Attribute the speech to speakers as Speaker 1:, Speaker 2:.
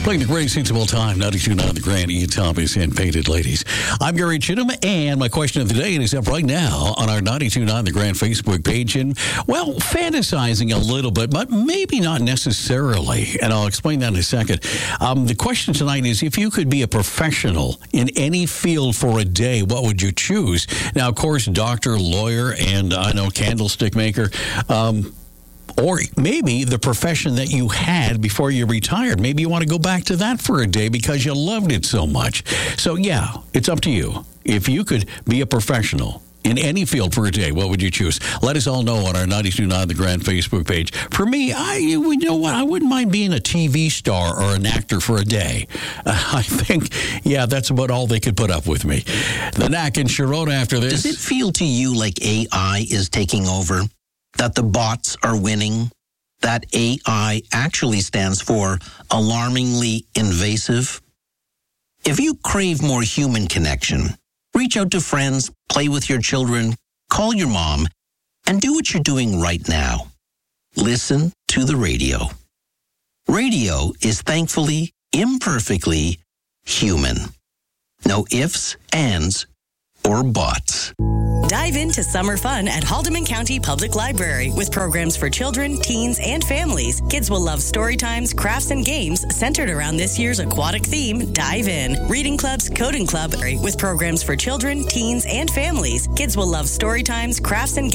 Speaker 1: Playing the greatest hits of all time, 92.9 The Grand, Ian Thomas and Painted Ladies. I'm Gary Chittum, and my question of the day is up right now on our 92.9 The Grand Facebook page. And, well, fantasizing a little bit, but maybe not necessarily. And I'll explain that in a second. The question tonight is, if you could be a professional in any field for a day, what would you choose? Now, of course, doctor, lawyer, and I know candlestick maker. Or maybe the profession that you had before you retired. Maybe you want to go back to that for a day because you loved it so much. So, yeah, it's up to you. If you could be a professional in any field for a day, what would you choose? Let us all know on our 92.9 The Grand Facebook page. For me, you know what? I wouldn't mind being a TV star or an actor for a day. I think, yeah, that's about all they could put up with me. The Knack and Sharona after this.
Speaker 2: Does it feel to you like AI is taking over? That the bots are winning? That AI actually stands for alarmingly invasive? If you crave more human connection, reach out to friends, play with your children, call your mom, and do what you're doing right now. Listen to the radio. Radio is thankfully, imperfectly human. No ifs, ands, or buts.
Speaker 3: Dive into summer fun at Haldeman County Public Library with programs for children, teens, and families. Kids will love story times, crafts, and games centered around this year's aquatic theme, Dive In. Reading clubs, coding club with programs for children, teens, and families. Kids will love story times, crafts, and